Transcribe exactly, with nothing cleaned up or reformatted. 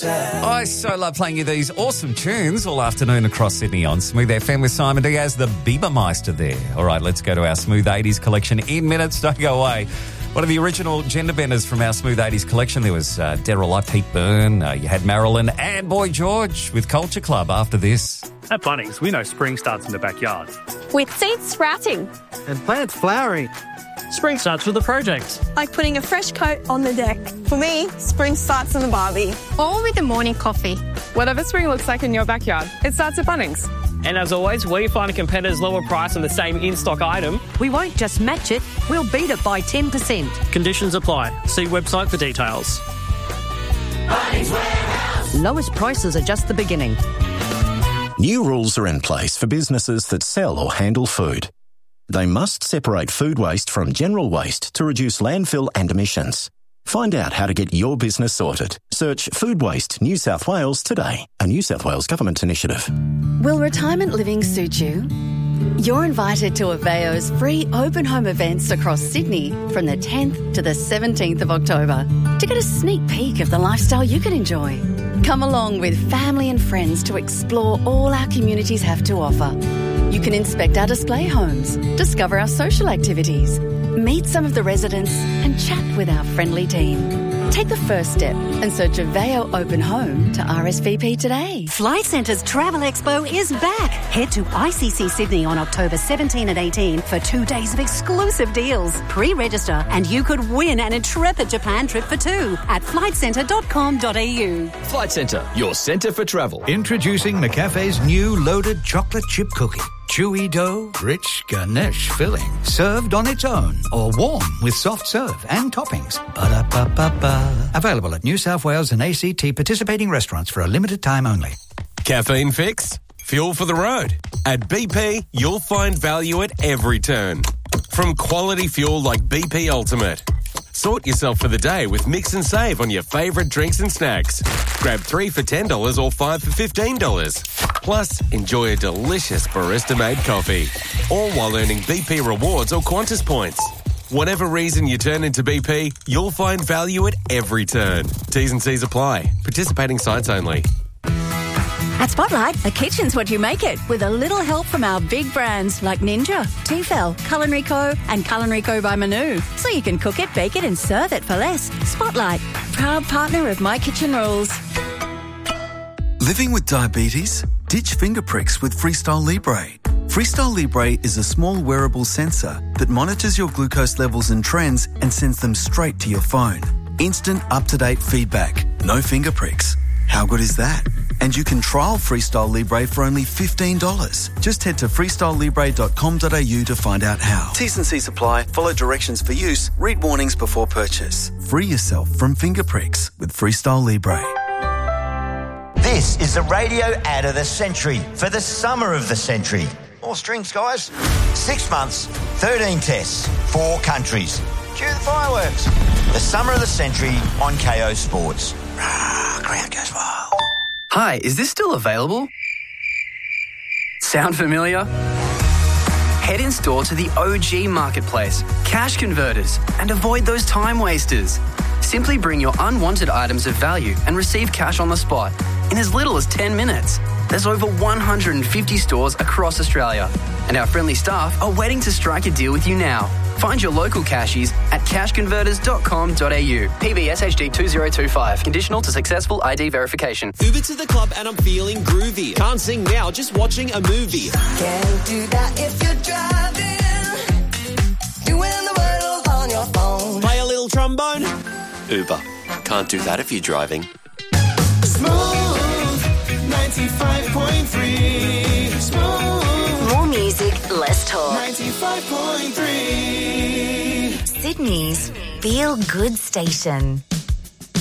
I so love playing you these awesome tunes all afternoon across Sydney on Smooth F M with Simon Diaz, the Biebermeister there. All right, let's go to our Smooth eighties collection in minutes. Don't go away. One of the original gender benders from our Smooth eighties collection, there was uh, Daryl Light, Pete Byrne, uh, you had Marilyn and Boy George with Culture Club after this. At Bunnings, we know spring starts in the backyard. With seeds sprouting. And plants flowering. Spring starts with a project. Like putting a fresh coat on the deck. For me, spring starts in the barbie. Or with a morning coffee. Whatever spring looks like in your backyard, it starts at Bunnings. And as always, where you find a competitor's lower price on the same in-stock item, we won't just match it, we'll beat it by ten percent. Conditions apply. See website for details. Bunnings Warehouse. Lowest prices are just the beginning. New rules are in place for businesses that sell or handle food. They must separate food waste from general waste to reduce landfill and emissions. Find out how to get your business sorted. Search Food Waste New South Wales today, a New South Wales government initiative. Will retirement living suit you? You're invited to Aveo's free open home events across Sydney from the tenth to the seventeenth of October to get a sneak peek of the lifestyle you can enjoy. Come along with family and friends to explore all our communities have to offer. You can inspect our display homes, discover our social activities, meet some of the residents and chat with our friendly team. Take the first step and search Aveo Open Home to R S V P today. Flight Centre's Travel Expo is back. Head to I C C Sydney on October seventeenth and eighteenth for two days of exclusive deals. Pre-register and you could win an intrepid Japan trip for two at flight centre dot com dot a u. Flight Centre, your centre for travel. Introducing McCafe's new loaded chocolate chip cookie. Chewy dough, rich Ganesh filling, served on its own or warm with soft serve and toppings. Ba-da-ba-ba-ba. Available at New South Wales and A C T participating restaurants for a limited time only. Caffeine fix? Fuel for the road. At B P, you'll find value at every turn. From quality fuel like B P Ultimate. Sort yourself for the day with Mix and Save on your favourite drinks and snacks. Grab three for ten dollars or five for fifteen dollars. Plus, enjoy a delicious barista-made coffee. All while earning B P rewards or Qantas points. Whatever reason you turn into B P, you'll find value at every turn. T's and C's apply. Participating sites only. At Spotlight, a kitchen's what you make it, with a little help from our big brands like Ninja, Tefal, Culinary Co and Culinary Co by Manu. So you can cook it, bake it and serve it for less. Spotlight, proud partner of My Kitchen Rules. Living with diabetes? Ditch finger pricks with Freestyle Libre. Freestyle Libre is a small wearable sensor that monitors your glucose levels and trends and sends them straight to your phone. Instant, up-to-date feedback. No finger pricks. How good is that? And you can trial Freestyle Libre for only fifteen dollars. Just head to freestyle libre dot com dot a u to find out how. T's and C's apply. Follow directions for use. Read warnings before purchase. Free yourself from finger pricks with Freestyle Libre. This is the radio ad of the century for the summer of the century. More strings, guys. Six months, thirteen tests, four countries. Cue the fireworks. The summer of the century on K O Sports. Rah, crowd goes wild. Hi, is this still available? Sound familiar? Head in store to the O G Marketplace, Cash Converters, and avoid those time wasters. Simply bring your unwanted items of value and receive cash on the spot in as little as ten minutes. There's over one hundred fifty stores across Australia, and our friendly staff are waiting to strike a deal with you now. Find your local cashies at cash converters dot com dot a u. P B S H D two zero two five. Conditional to successful I D verification. Uber to the club and I'm feeling groovy. Can't sing now, just watching a movie. Can't do that if you're driving. Doing the word on your phone. Play a little trombone. Uber. Can't do that if you're driving. Smooth ninety-five point three. Smooth. More music, less talk. ninety-five point three. Sydney's Feel Good Station.